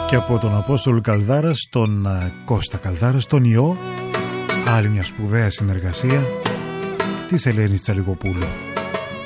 Και από τον Απόστολο Καλδάρα στον Κώστα Καλδάρα, στον Ιώ, άλλη μια σπουδαία συνεργασία της Ελένης Τσαλιγοπούλου.